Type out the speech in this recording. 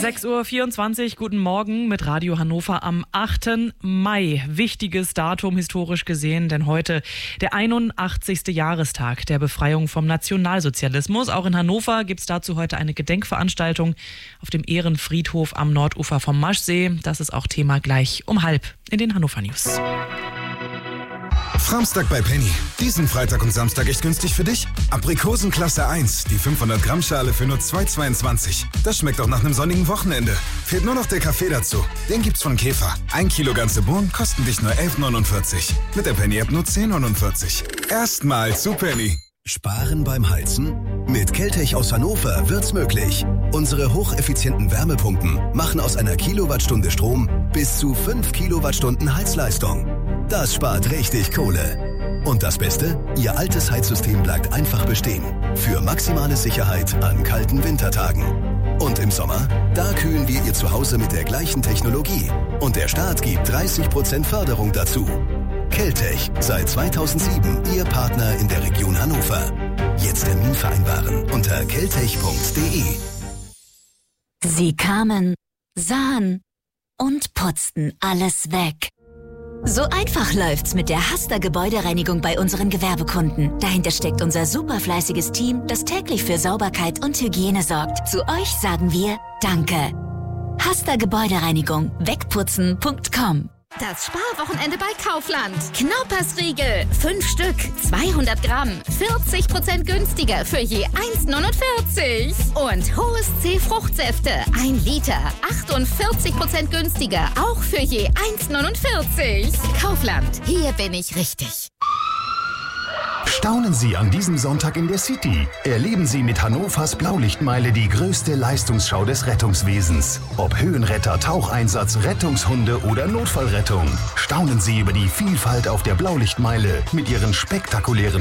6:24 Uhr, guten Morgen mit Radio Hannover am 8. Mai. Wichtiges Datum historisch gesehen, denn heute der 81. Jahrestag der Befreiung vom Nationalsozialismus. Auch in Hannover gibt es dazu heute eine Gedenkveranstaltung auf dem Ehrenfriedhof am Nordufer vom Maschsee. Das ist auch Thema gleich um 12:30 in den Hannover News. Framstag bei Penny. Diesen Freitag und Samstag echt günstig für dich? Aprikosen Klasse 1, die 500 Gramm Schale für nur 2,22. Das schmeckt auch nach einem sonnigen Wochenende. Fehlt nur noch der Kaffee dazu. Den gibt's von Käfer. 1 Kilo ganze Bohnen kosten dich nur 11,49. Mit der Penny-App nur 10,49. Erstmal zu Penny. Sparen beim Heizen? Mit Keltech aus Hannover wird's möglich. Unsere hocheffizienten Wärmepumpen machen aus einer Kilowattstunde Strom bis zu 5 Kilowattstunden Heizleistung. Das spart richtig Kohle. Und das Beste? Ihr altes Heizsystem bleibt einfach bestehen. Für maximale Sicherheit an kalten Wintertagen. Und im Sommer? Da kühlen wir Ihr Zuhause mit der gleichen Technologie. Und der Staat gibt 30% Förderung dazu. Keltech, seit 2007 Ihr Partner in der Region Hannover. Jetzt Termin vereinbaren unter keltech.de. Sie kamen, sahen und putzten alles weg. So einfach läuft's mit der Hasta Gebäudereinigung bei unseren Gewerbekunden. Dahinter steckt unser superfleißiges Team, das täglich für Sauberkeit und Hygiene sorgt. Zu euch sagen wir Danke. Hasta Gebäudereinigung. Wegputzen.com. Das Sparwochenende bei Kaufland. Knaupersriegel, 5 Stück, 200 Gramm, 40% günstiger für je 1,49. Und Hohes C Fruchtsäfte, 1 Liter, 48% günstiger, auch für je 1,49. Kaufland, hier bin ich richtig. Staunen Sie an diesem Sonntag in der City. Erleben Sie mit Hannovers Blaulichtmeile die größte Leistungsschau des Rettungswesens. Ob Höhenretter, Taucheinsatz, Rettungshunde oder Notfallrettung. Staunen Sie über die Vielfalt auf der Blaulichtmeile mit ihren spektakulären